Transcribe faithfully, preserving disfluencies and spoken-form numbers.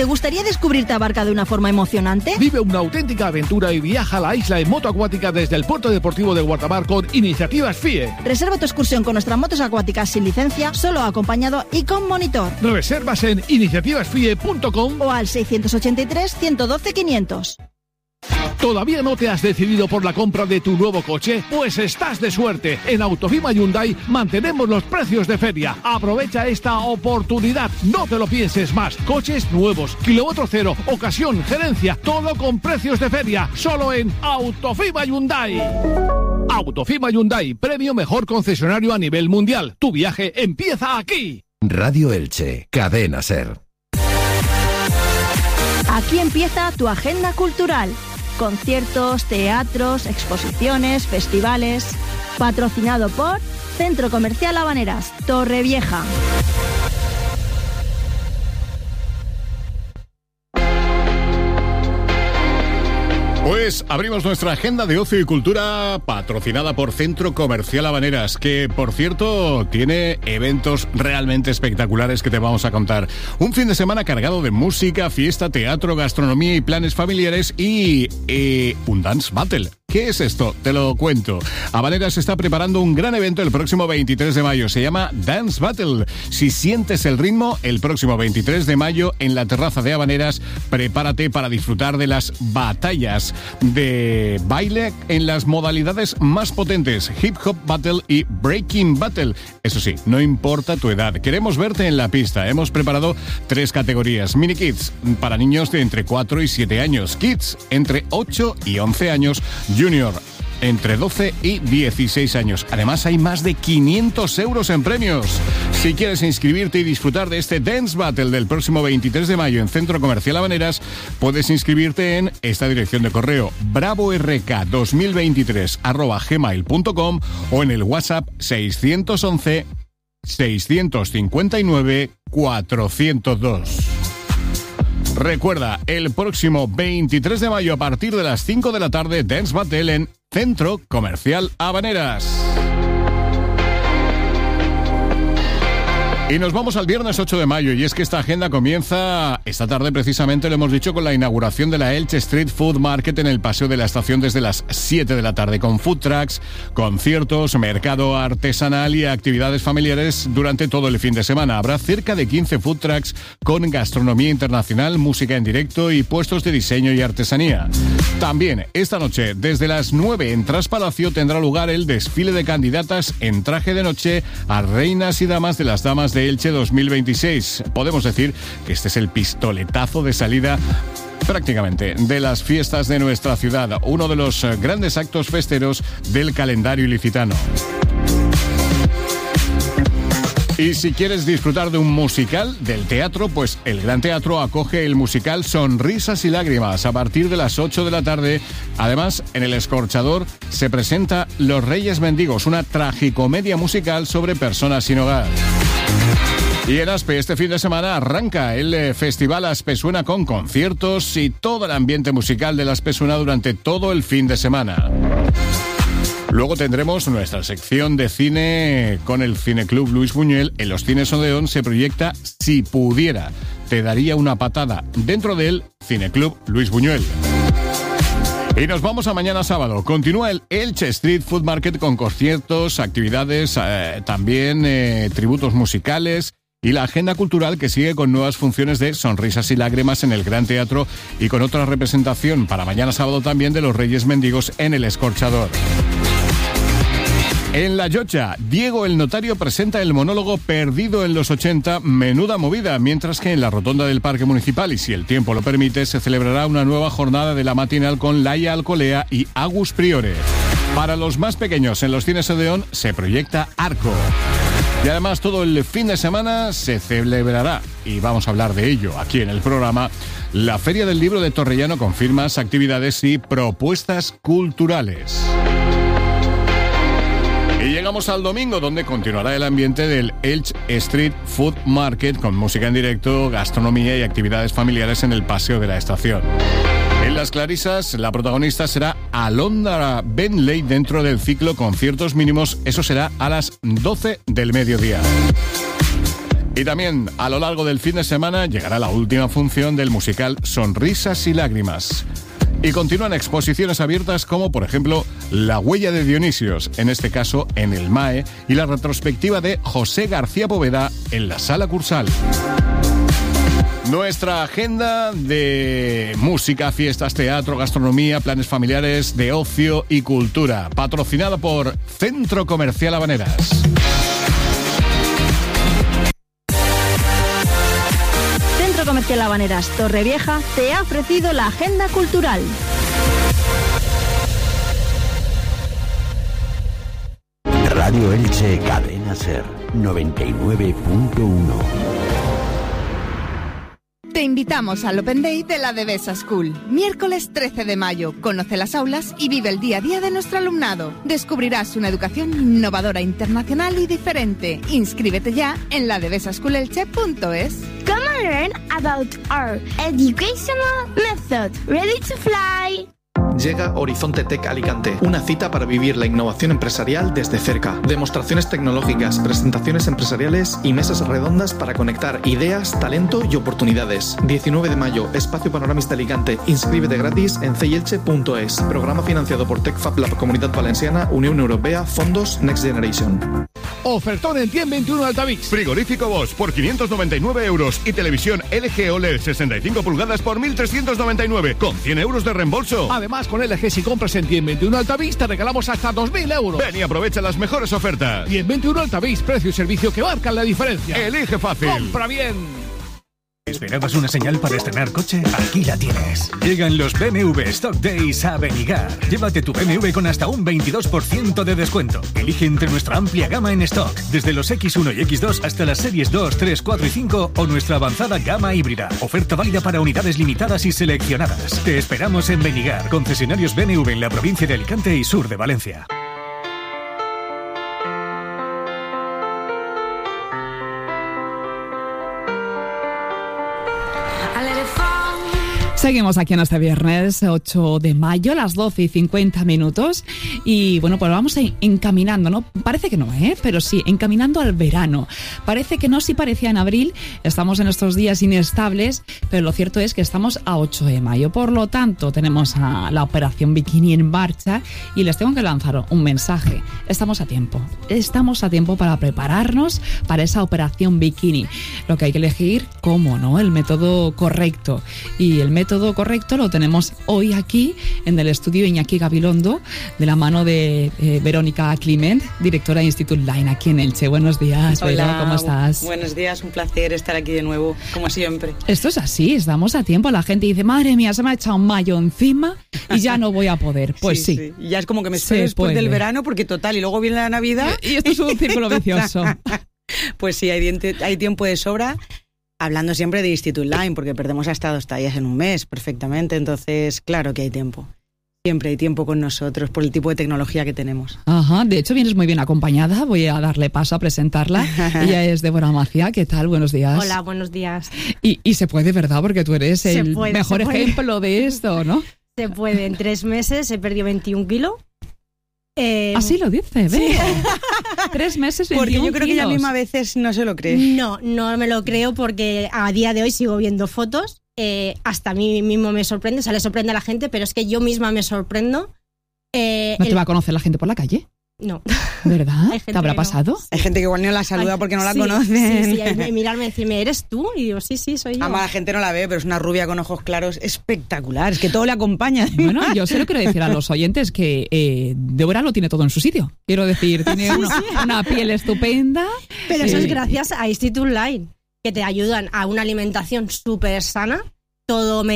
¿Te gustaría descubrir Tabarca de una forma emocionante? Vive una auténtica aventura y viaja a la isla en moto acuática desde el puerto deportivo de Guardamar con Iniciativas F I E. Reserva tu excursión con nuestras motos acuáticas sin licencia, solo acompañado y con monitor. Reservas en iniciativas fie punto com o al seiscientos ochenta y tres, ciento doce, quinientos. ¿Todavía no te has decidido por la compra de tu nuevo coche? Pues estás de suerte. En Autofima Hyundai mantenemos los precios de feria. Aprovecha esta oportunidad. No te lo pienses más. Coches nuevos, kilómetro cero, ocasión, gerencia, todo con precios de feria. Solo en Autofima Hyundai. Autofima Hyundai, premio mejor concesionario a nivel mundial. Tu viaje empieza aquí. Radio Elche, Cadena SER. Aquí empieza tu agenda cultural. Conciertos, teatros, exposiciones, festivales. Patrocinado por Centro Comercial Habaneras, Torrevieja. Pues abrimos nuestra agenda de ocio y cultura patrocinada por Centro Comercial Habaneras, que por cierto tiene eventos realmente espectaculares que te vamos a contar. Un fin de semana cargado de música, fiesta, teatro, gastronomía y planes familiares y eh, un dance battle. ¿Qué es esto? Te lo cuento. Habaneras está preparando un gran evento el próximo veintitrés de mayo. Se llama Dance Battle. Si sientes el ritmo, el próximo veintitrés de mayo en la terraza de Habaneras, prepárate para disfrutar de las batallas de baile en las modalidades más potentes, Hip Hop Battle y Breaking Battle. Eso sí, no importa tu edad. Queremos verte en la pista. Hemos preparado tres categorías. Mini Kids, para niños de entre cuatro y siete años. Kids, entre ocho y once años. Junior, entre doce y dieciséis años. Además, hay más de quinientos euros en premios. Si quieres inscribirte y disfrutar de este Dance Battle del próximo veintitrés de mayo en Centro Comercial Habaneras, puedes inscribirte en esta dirección de correo bravo r k dos mil veintitrés arroba gmail punto com o en el WhatsApp seiscientos once, seiscientos cincuenta y nueve, cuatrocientos dos. Recuerda, el próximo veintitrés de mayo a partir de las cinco de la tarde, Dance Battle en Centro Comercial Habaneras. Y nos vamos al viernes ocho de mayo, y es que esta agenda comienza esta tarde, precisamente lo hemos dicho, con la inauguración de la Elche Street Food Market en el Paseo de la Estación desde las siete de la tarde, con food trucks, conciertos, mercado artesanal y actividades familiares durante todo el fin de semana. Habrá cerca de quince food trucks con gastronomía internacional, música en directo y puestos de diseño y artesanía. También esta noche, desde las nueve en Traspalacio, tendrá lugar el desfile de candidatas en traje de noche a reinas y damas de las damas de Elche dos mil veintiséis. Podemos decir que este es el pistoletazo de salida prácticamente de las fiestas de nuestra ciudad, uno de los grandes actos festeros del calendario ilicitano. Y si quieres disfrutar de un musical, del teatro, pues el Gran Teatro acoge el musical Sonrisas y Lágrimas a partir de las ocho de la tarde. Además, en El Escorchador se presenta Los Reyes Mendigos, una tragicomedia musical sobre personas sin hogar. Y en Aspe, este fin de semana arranca el Festival Aspesuena con conciertos y todo el ambiente musical de la Aspesuena durante todo el fin de semana. Luego tendremos nuestra sección de cine con el Cineclub Luis Buñuel. En los cines Odeón se proyecta Si pudiera, te daría una patada. Dentro del Cineclub Luis Buñuel. Y nos vamos a mañana sábado. Continúa el Elche Street Food Market con conciertos, actividades, eh, también eh, tributos musicales y la agenda cultural que sigue con nuevas funciones de Sonrisas y Lágrimas en el Gran Teatro y con otra representación para mañana sábado también de Los Reyes Mendigos en El Escorchador. En La Llocha, Diego el Notario presenta el monólogo Perdido en los ochenta, menuda movida, mientras que en la rotonda del Parque Municipal, y si el tiempo lo permite, se celebrará una nueva jornada de la matinal con Laia Alcolea y Agus Priore. Para los más pequeños, en los cines Odeón se proyecta Arco. Y además todo el fin de semana se celebrará, y vamos a hablar de ello aquí en el programa, la Feria del Libro de Torrellano con firmas, actividades y propuestas culturales. Y llegamos al domingo, donde continuará el ambiente del Elche Street Food Market con música en directo, gastronomía y actividades familiares en el Paseo de la Estación. En Las Clarisas, la protagonista será Alondra Benley dentro del ciclo Conciertos Mínimos. Eso será a las doce del mediodía. Y también a lo largo del fin de semana llegará la última función del musical Sonrisas y Lágrimas. Y continúan exposiciones abiertas como, por ejemplo, La huella de Dionisios, en este caso en el M A E, y la retrospectiva de José García Poveda en la Sala Cursal. Nuestra agenda de música, fiestas, teatro, gastronomía, planes familiares, de ocio y cultura, patrocinada por Centro Comercial Habaneras. Centro Comercial Habaneras Torrevieja te ha ofrecido la agenda cultural. Radio Elche, Cadena Ser, noventa y nueve punto uno. Te invitamos al Open Day de la Devesa School. Miércoles trece de mayo. Conoce las aulas y vive el día a día de nuestro alumnado. Descubrirás una educación innovadora, internacional y diferente. Inscríbete ya en la devesa school elche punto es. Come and learn about our educational method. Ready to fly. Llega Horizonte Tech Alicante, una cita para vivir la innovación empresarial desde cerca. Demostraciones tecnológicas, presentaciones empresariales y mesas redondas para conectar ideas, talento y oportunidades. diecinueve de mayo, Espacio Panoramista Alicante. Inscríbete gratis en c i elche punto es. Programa financiado por TechFab Lab Comunidad Valenciana, Unión Europea, Fondos Next Generation. Ofertón en Tien veintiuno Altavix. Frigorífico Bosch por quinientos noventa y nueve euros y televisión L G O L E D sesenta y cinco pulgadas por mil trescientos noventa y nueve con cien euros de reembolso. Además, con L G, si compras en Tien veintiuno Altavix, te regalamos hasta dos mil euros. Ven y aprovecha las mejores ofertas. Tien veintiuno Altavix, precio y servicio que marcan la diferencia. Elige fácil. Compra bien. ¿Esperabas una señal para estrenar coche? Aquí la tienes. Llegan los B M W Stock Days a Benigar. Llévate tu B M W con hasta un veintidós por ciento de descuento. Elige entre nuestra amplia gama en stock, desde los equis uno y equis dos hasta las series dos, tres, cuatro y cinco o nuestra avanzada gama híbrida. Oferta válida para unidades limitadas y seleccionadas. Te esperamos en Benigar, concesionarios B M W en la provincia de Alicante y sur de Valencia. Seguimos aquí en este viernes ocho de mayo, las doce y cincuenta minutos. Y bueno, pues vamos encaminando, ¿no? Parece que no, ¿eh? Pero sí, encaminando al verano. Parece que no, sí parecía en abril. Estamos en estos días inestables, pero lo cierto es que estamos a ocho de mayo. Por lo tanto, tenemos a la operación Bikini en marcha y les tengo que lanzar un mensaje. Estamos a tiempo. Estamos a tiempo para prepararnos para esa operación Bikini. Lo que hay que elegir, ¿cómo, no? El método correcto. Y el método Todo correcto lo tenemos hoy aquí en el estudio Iñaki Gabilondo, de la mano de eh, Verónica Climent, directora de Institute Line aquí en Elche. Buenos días, Hola, Vero, ¿cómo estás? Buenos días, un placer estar aquí de nuevo, como siempre. Esto es así, estamos a tiempo. La gente dice, madre mía, se me ha echado mayo encima y ya no voy a poder. Pues sí. sí. sí. Ya es como que me espero después puede. del verano, porque total, y luego viene la Navidad. Y esto es un círculo vicioso. Pues sí, hay, hay tiempo de sobra. Hablando siempre de Institute Line, porque perdemos hasta dos tallas en un mes perfectamente, entonces claro que hay tiempo. Siempre hay tiempo con nosotros por el tipo de tecnología que tenemos. Ajá, de hecho vienes muy bien acompañada, voy a darle paso a presentarla. Ella es Débora Macia, ¿qué tal? Buenos días. Hola, buenos días. Y, y se puede, ¿verdad? Porque tú eres se el puede, mejor ejemplo de esto, ¿no? Se puede, en tres meses he perdido veintiún kilos. Eh, Así lo dice, ¿ves? Sí. Tres meses, porque yo creo kilos. que ella misma a veces no se lo cree. No, no me lo creo porque a día de hoy sigo viendo fotos. Eh, hasta a mí mismo me sorprende, o sea, le sorprende a la gente, pero es que yo misma me sorprendo. Eh, ¿No te el... va a conocer la gente por la calle? No. ¿Verdad? ¿Te habrá pasado? No. Hay gente que igual no la saluda Hay, porque no la sí, conocen. Sí, sí, y mirarme y decirme, ¿eres tú? Y digo, sí, sí, soy yo. Además, la gente no la ve, pero es una rubia con ojos claros espectacular. Es que todo le acompaña. Bueno, yo se lo quiero decir a los oyentes que eh, Débora lo tiene todo en su sitio. Quiero decir, tiene sí, una, sí. una piel estupenda. Pero eso eh, es gracias a Institute Line, que te ayudan a una alimentación súper sana, todo